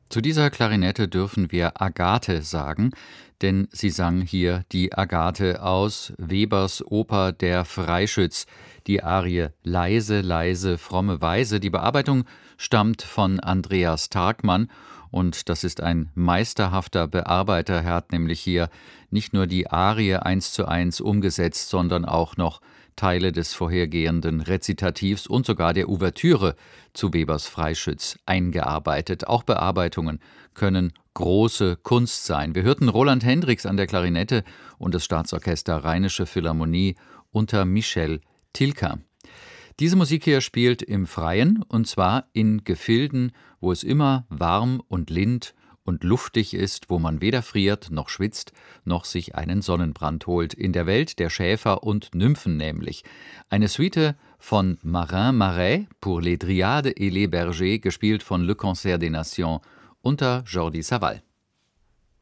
Zu dieser Klarinette dürfen wir Agathe sagen, denn sie sang hier die Agathe aus Webers Oper Der Freischütz, die Arie Leise, leise, fromme Weise. Die Bearbeitung stammt von Andreas Tarkmann und das ist ein meisterhafter Bearbeiter. Er hat nämlich hier nicht nur die Arie 1:1 umgesetzt, sondern auch noch Teile des vorhergehenden Rezitativs und sogar der Ouvertüre zu Webers Freischütz eingearbeitet. Auch Bearbeitungen können große Kunst sein. Wir hörten Roland Hendricks an der Klarinette und das Staatsorchester Rheinische Philharmonie unter Michel Tilka. Diese Musik hier spielt im Freien, und zwar in Gefilden, wo es immer warm und lind und luftig ist, wo man weder friert noch schwitzt, noch sich einen Sonnenbrand holt. In der Welt der Schäfer und Nymphen nämlich. Eine Suite von Marin Marais pour les Dryades et les Bergers, gespielt von Le Concert des Nations unter Jordi Savall.